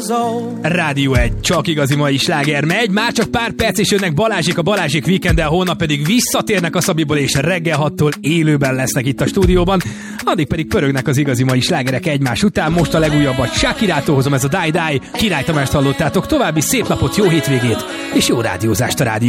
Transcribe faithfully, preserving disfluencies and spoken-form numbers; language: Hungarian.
Rádió egy, csak igazi mai sláger megy, már csak pár perc és jönnek Balázsék a Balázsék Weekenden, holnap pedig visszatérnek a Szabiból és reggel hattól élőben lesznek itt a stúdióban, addig pedig pörögnek az igazi mai slágerek egymás után. Most a legújabbat Shakirától hozom, ez a Die Die, Király Tamást hallottátok, további szép napot, jó hétvégét és jó rádiózást a rádió.